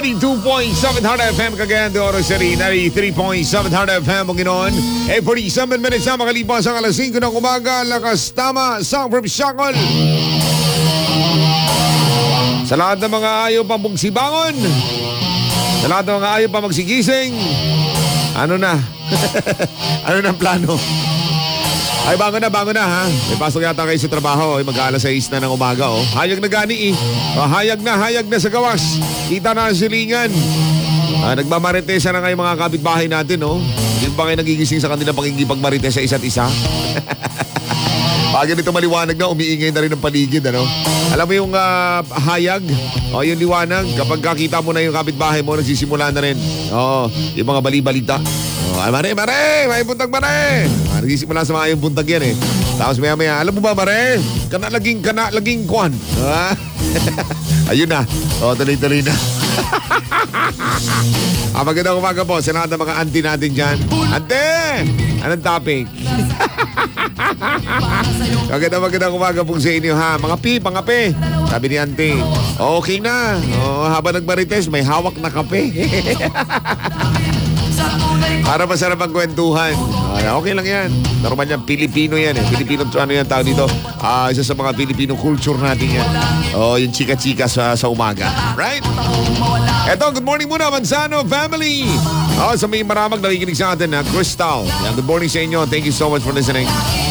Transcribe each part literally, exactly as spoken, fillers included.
ninety-two point seven Hard F M Cagayan de Oro City, ninety-three point seven Hard F M Bukidnon. Eh, forty-seven minutes na makalipas ang alas singko ng umaga. Lakas tama, Song from Shakol. Sa lahat ng mga ayaw pa bugsibangon, sa lahat ng mga ayaw pa magsigising, ano na? Ano na ang plano? Ay, bango na, bango na ha. May pasok yata kayo sa trabaho. Ay, mag-aalas sais na ng umaga oh. Hayag na gani eh. Oh, hayag na, hayag na sa gawas. Kita na ang silingan. Ah, nagmamaritesa na kayo mga kapitbahay natin oh. Hindi ba kayo nagigising sa kanilang pakikipagmarites sa isa't isa? Pag ganito maliwanag na, umiingay na rin ang paligid, ano? Alam mo yung uh, hayag, o yung liwanag, kapag kakita mo na yung kapitbahay mo, nagsisimula na rin. Oo, yung mga bali-balita. Oh, ay, mare, mare, may buntag, mare. Ah, nagsisimula sa mga yung buntag yan eh. Tapos maya-maya, alam mo ba, mare? Kana laging, kana laging kwan. Ah? Ayun na. O, tuloy-tuloy na. Ah, magandang umaga po sa lahat ng mga auntie natin dyan. Ante! Anong topic? Magandang magandang umaga po sa inyo ha. Mga pi, mga pe. Sabi ni auntie, okay na. Oh, habang nagmarites, may hawak na kape. Para masarap ang kwentuhan. Ay, okay lang yan. Normal yan. Pilipino yan eh. Pilipino, ano yan tawag dito? Uh, isa sa mga Pilipino culture natin yan. Oh, yung chika-chika sa, sa umaga. Right? Eto, good morning muna, Manzano family. Oh, sa may maramag nakikinig sa atin, ha? Crystal. Yan, good morning sa inyo. Thank you so much for listening.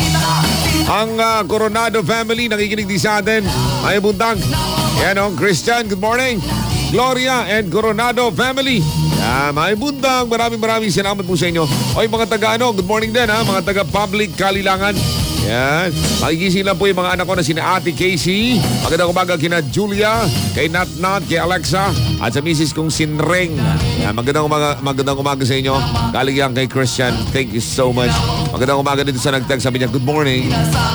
Ang uh, Coronado family nakikinig din sa atin. Ay, buntag. Yan, oh, Christian, good morning. Gloria and Coronado family. Yan, may buntag. Maraming maraming salamat po sa inyo. Oy, mga taga ano, good morning din ha. Mga taga Public Kalilangan. Yan. Makigising lang po yung mga anak ko na sina Ate Casey. Magandang umaga kina Julia, kay Nat Nat, kay Alexa, at sa misis kong Sinreng. Yan, magandang umaga, magandang umaga sa inyo. Galing yan kay Christian. Thank you so much. Magandang umaga dito sa nagtag. Sabi niya, good morning.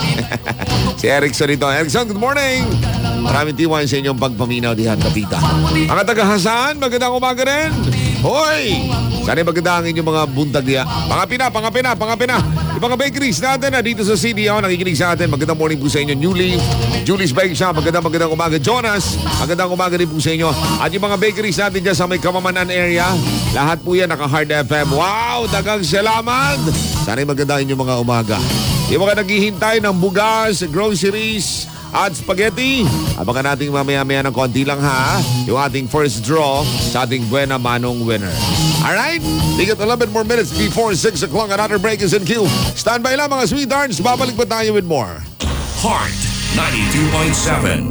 Si Erickson ito. Erickson, good morning. Maraming tiwan sa inyong pagpaminaw dihan, kapita. Mga taga-Hasan, magandang umaga rin. Hoy! Sana maganda ang inyong mga buntag diya. Pangapina, pangapina, pangapina. Yung mga bakeries natin na dito sa C D O, nakikinig sa atin. Magandang morning po sa inyo, Newly. Julie's Bake Shop, magandang magandang umaga. Jonas, magandang umaga din po sa inyo. At yung mga bakeries natin dyan sa may Kamamanan area, lahat po yan naka-Hard F M. Wow! Dagang salamat! Sana maganda ang inyong mga umaga. Yung mga naghihintay ng bugas, groceries, at spaghetti. Abangan natin mamaya-maya ng konti lang ha. Yung ating first draw sa ating Buena Manong winner. Alright? We got eleven more minutes before six o'clock. Another break is in queue. Stand by lang mga sweethearts. Babalik pa tayo with more. Heart ninety-two point seven.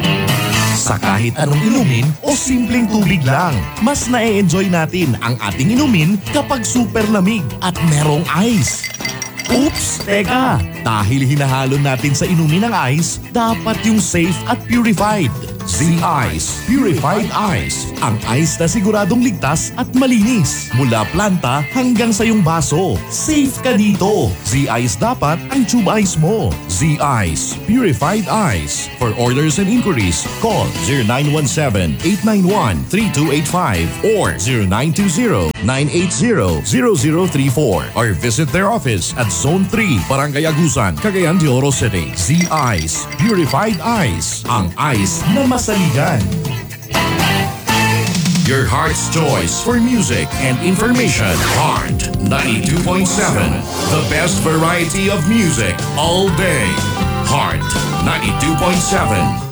Sa kahit anong inumin o simpleng tubig lang, mas na-e-enjoy natin ang ating inumin kapag super lamig at merong ice. Oops! Teka! Dahil hinahalo natin sa inumin ng ice, dapat yung safe at purified. Z-Ice Purified Ice. Ang ice na siguradong ligtas at malinis. Mula planta hanggang sa iyong baso. Safe ka dito. Z-Ice dapat ang tube ice mo. Z-Ice Purified Ice. For orders and inquiries, call zero nine one seven, eight nine one, three two eight five or zero nine two zero, nine eight zero, zero zero three four or visit their office at Zone three, Barangay Agusan, Cagayan de Oro City. Z-Ice Purified Ice. Ang ice na masaligan. Your heart's choice for music and information. Heart ninety-two point seven. The best variety of music all day. Heart ninety-two point seven.